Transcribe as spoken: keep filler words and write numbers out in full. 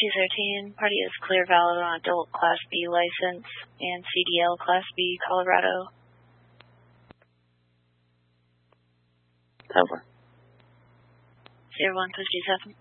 two thirteen, party is clear, valid on adult Class B license and C D L Class B, Colorado. Over. zero one fifty-seven.